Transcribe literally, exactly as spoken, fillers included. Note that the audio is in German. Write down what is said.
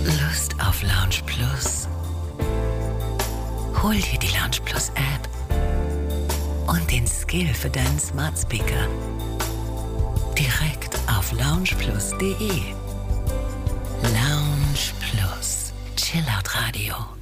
Lust auf Lounge Plus? Hol dir die Lounge Plus App und den Skill für deinen Smart Speaker direkt auf lounge plus punkt de. Lounge Plus. Chillout Radio.